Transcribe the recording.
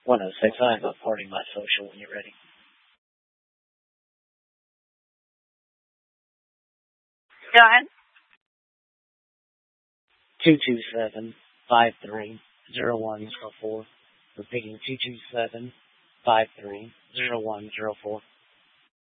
106. I have a party my social when you're ready. Go ahead. 227-530104. Repeating 227-530104.